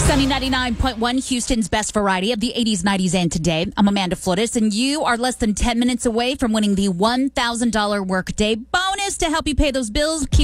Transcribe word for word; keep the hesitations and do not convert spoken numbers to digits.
Sunny ninety-nine point one, Houston's best variety of the eighties, nineties, and today. I'm Amanda Flores, and you are less than ten minutes away from winning the one thousand dollars workday bonus to help you pay those bills. Keep